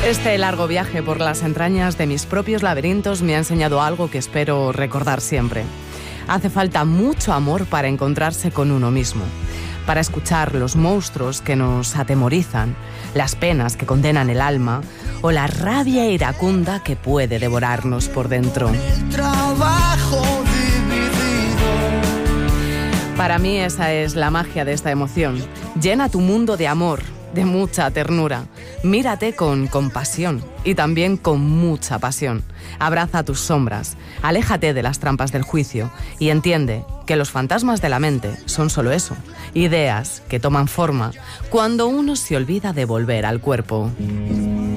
Este largo viaje por las entrañas de mis propios laberintos me ha enseñado algo que espero recordar siempre. Hace falta mucho amor para encontrarse con uno mismo, para escuchar los monstruos que nos atemorizan, las penas que condenan el alma o la rabia iracunda que puede devorarnos por dentro. Para mí esa es la magia de esta emoción. Llena tu mundo de amor, de mucha ternura. Mírate con compasión y también con mucha pasión. Abraza tus sombras, aléjate de las trampas del juicio y entiende que los fantasmas de la mente son solo eso, ideas que toman forma cuando uno se olvida de volver al cuerpo.